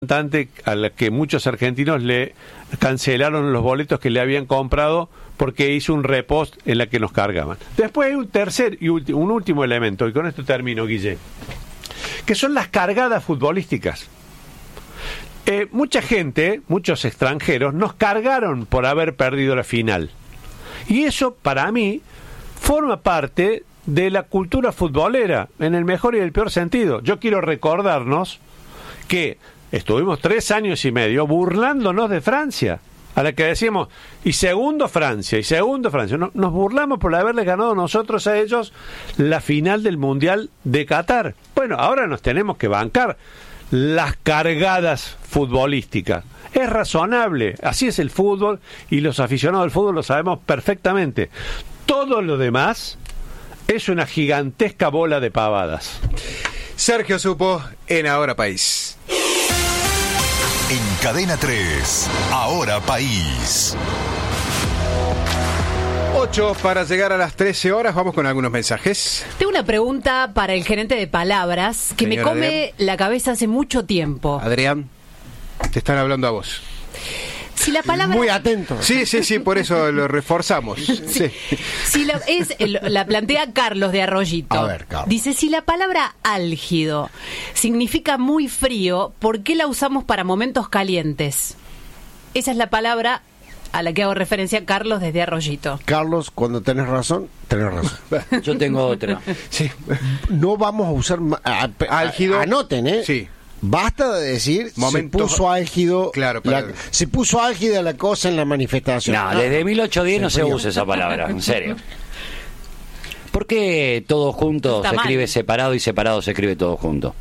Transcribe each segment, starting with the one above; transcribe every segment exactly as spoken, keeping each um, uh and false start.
a la que muchos argentinos le cancelaron los boletos que le habían comprado porque hizo un repost en la que nos cargaban. Después hay un tercer y ulti- un último elemento, y con esto termino, Guille, que son las cargadas futbolísticas. Eh, mucha gente, muchos extranjeros, nos cargaron por haber perdido la final. Y eso, para mí, forma parte de la cultura futbolera, en el mejor y el peor sentido. Yo quiero recordarnos que estuvimos tres años y medio burlándonos de Francia, a la que decíamos, y segundo Francia, y segundo Francia. No, nos burlamos por haberle ganado nosotros a ellos la final del Mundial de Qatar. Bueno, ahora nos tenemos que bancar las cargadas futbolísticas. Es razonable, así es el fútbol, y los aficionados del fútbol lo sabemos perfectamente. Todo lo demás es una gigantesca bola de pavadas. Sergio Supo en Ahora País. En Cadena tres, Ahora País. ocho para llegar a las trece horas, vamos con algunos mensajes. Tengo una pregunta para el gerente de palabras que Señor me come Adrián. la cabeza hace mucho tiempo. Adrián, te están hablando a vos. Si la palabra... Muy atento. Sí, sí, sí, por eso lo reforzamos. Sí. Si la, es, el- la plantea Carlos de Arroyito. A ver, Carlos. Dice, si la palabra álgido significa muy frío, ¿por qué la usamos para momentos calientes? Esa es la palabra a la que hago referencia, Carlos desde Arroyito. Carlos, cuando tenés razón, tenés razón. Yo tengo otra. Sí. No vamos a usar ma- a- a- Álgido. Anoten, ¿eh? Sí. Basta de decir Momentos- se puso álgido. Claro, para- la- se puso álgida la cosa en la manifestación. No, desde mil ochocientos diez no Se se frío. usa esa palabra, en serio. ¿Por qué todo junto Está se mal. escribe separado y separado se escribe todo junto?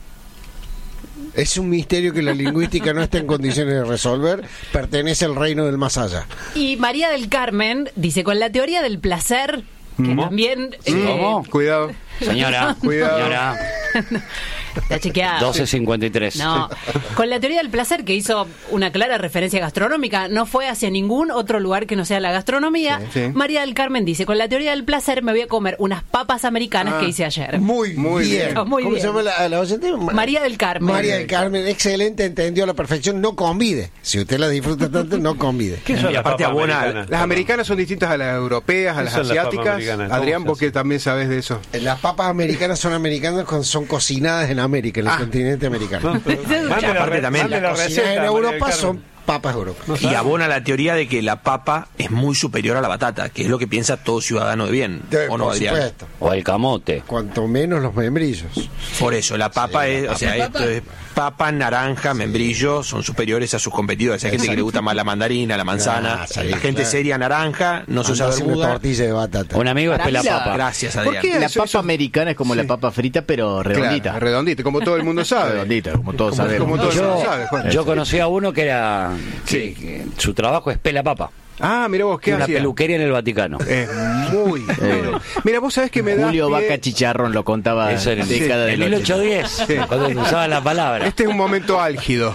Es un misterio que la lingüística no está en condiciones de resolver. Pertenece al reino del más allá. Y María del Carmen dice, con la teoría del placer, que ¿Cómo? también... eh, ¿Cómo? Cuidado. Señora, Cuidado. señora, Está chequeada. doce cincuenta y tres. No, con la teoría del placer, que hizo una clara referencia gastronómica, no fue hacia ningún otro lugar que no sea la gastronomía. Sí, sí. María del Carmen dice, con la teoría del placer me voy a comer unas papas americanas Ah. que hice ayer. Muy, Muy bien. bien. Muy ¿Cómo bien. se llama la, la oyente? Ma- María del Carmen. María del Carmen, excelente, entendió a la perfección. No convide. Si usted la disfruta tanto, no convide. ¿Qué son Y las aparte papas abona- americanas? Las americanas son distintas a las europeas, a ¿Qué las son las papas asiáticas. americanas? Adrián, ¿Cómo vos se que también sabes de eso. Las papas americanas son americanas cuando son cocinadas en América, en el Ah. continente americano. No, pero- mande la aparte re- también mande la la Cocinadas receta, en María del Europa Carmen. son papas europeas. Y abona la teoría de que la papa es muy superior a la batata, que es lo que piensa todo ciudadano de bien, De- ¿o no, por Adrián? supuesto. O el camote. Cuanto menos los membrillos. Por eso, la papa Sí, es, la o sea, papa- esto es papa, naranja, membrillo, son superiores a sus competidores. Hay gente que le gusta más la mandarina, la manzana, Ah, sí, la gente claro. seria naranja, no se usa Anda haciendo bermuda. tortilla de batata. Un amigo es Para mí la- pelapapa. Gracias, ¿Por Adrián. qué? La Eso- papa eso- americana es como Sí. la papa frita, pero redondita. Claro, redondita, como todo el mundo sabe. Redondita, como todos Como- sabemos. como todos Yo, sabe, Juan. yo conocí a uno que era. Sí. que- que su trabajo es pela papa. Ah, mira vos, ¿qué Una hacía? peluquería en el Vaticano. Es muy bueno. Mira, vos sabés que me da Julio pie- Vaca Chicharrón lo contaba Eso en el, década en del mil ochenta. ochocientos diez, cuando usaba la palabra. Este es un momento álgido.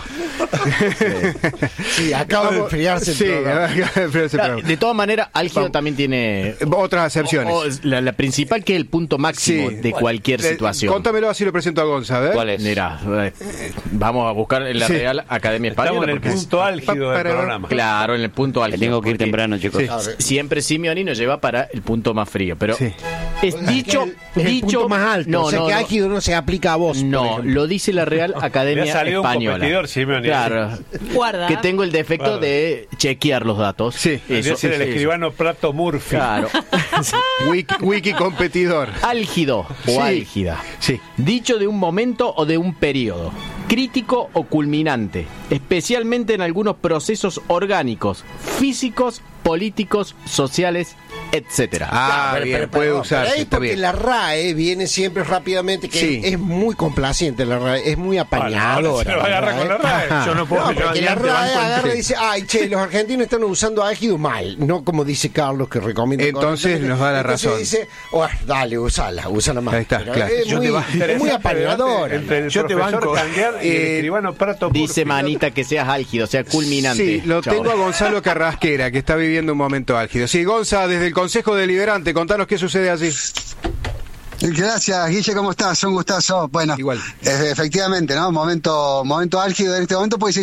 Sí, acaba de enfriarse el Sí, programa. acaba de enfriarse el No, programa. de todas maneras, álgido Vamos. también tiene Otras acepciones. o- o la, la principal, que es el punto máximo Sí. de cualquier Eh, situación. Contámelo, así lo presento a Gonza, a ver. ¿Cuál es? Mira, eh, vamos a buscar en la Sí. Real Academia Estamos Española. en el porque- punto álgido del Para- programa. Claro, en el punto Que álgido. tengo que ir porque temprano, chicos. Sí. A ver, Siempre Simeoni nos lleva para el punto más frío, pero Sí. es dicho, es el, es el dicho punto más alto. No, o sea no, que no. álgido no se aplica a vos. por No, ejemplo. lo dice la Real Academia Le ha salido un Española. competidor, Simeone. Claro. Guarda. Que tengo el defecto Claro. de chequear los datos. Sí. Debería ser el eso. escribano Prato Murphy. Claro. Wiki, wiki competidor. Álgido o Sí. álgida. Sí. Dicho de un momento o de un periodo. Crítico o culminante. Especialmente en algunos procesos orgánicos, físicos, políticos, sociales, etcétera. Ah, pero- bien, pero- puede perdón, usarse, pero ahí está porque bien. la R A E viene siempre rápidamente, que Sí. es muy complaciente la R A E, es muy apañadora. Se lo va a agarrar con la R A E. Ajá. Yo no puedo, No, yo porque la adelante R A E banco en- agarra y sí. dice, ay, che, los argentinos están usando álgido mal, no como dice Carlos que recomienda. Entonces correctamente. nos da la Entonces razón. dice, oh, dale, usala, usala más. Ahí está, Pero claro. Es Yo muy, te ba- es muy apañadora. Entre el Yo te profesor banco. Candiar y el Eh, escribano Prato Dice Murphy. Manita que seas álgido, sea culminante. Sí, lo Chao. tengo a Gonzalo Carrasquera, que está viviendo un momento álgido. Sí, Gonza, desde el Consejo Deliberante, contanos qué sucede allí. Gracias, Guille, ¿cómo estás? Un gustazo. Bueno, igual. Eh, efectivamente, ¿no? Momento, momento álgido en este momento, pues